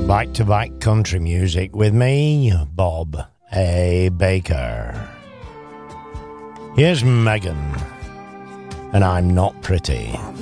Back-to-back country music with me, Bob A. Baker. Here's Megan, and I'm Not Pretty.